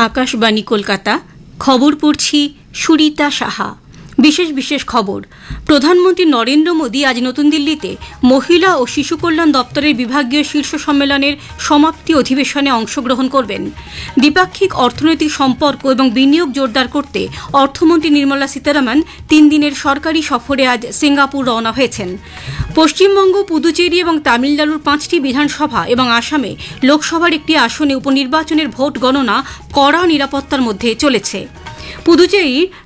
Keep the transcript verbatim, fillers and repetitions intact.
আকাশবাণী কলকাতা। খবর পড়ছি সুরিতা সাহা। বিশেষ বিশেষ খবর। প্রধানমন্ত্রী নরেন্দ্র মোদী আজ নতুন দিল্লিতে মহিলা ও শিশু কল্যাণ দপ্তরের বিভাগীয় শীর্ষ সম্মেলনের সমাপ্তি অধিবেশনে অংশগ্রহণ করবেন। দ্বিপাক্ষিক অর্থনৈতিক সম্পর্ক এবং বিনিয়োগ জোরদার করতে অর্থমন্ত্রী নির্মলা সীতারামন তিন দিনের সরকারি সফরে আজ সিঙ্গাপুর রওনা হয়েছেন। পশ্চিমবঙ্গ, পুদুচেরি এবং তামিলনাড়ুর পাঁচটি বিধানসভা এবং আসামে লোকসভার একটি আসনে উপনির্বাচনের ভোট গণনা কড়া নিরাপত্তার মধ্যে চলেছে। পুদুচেরির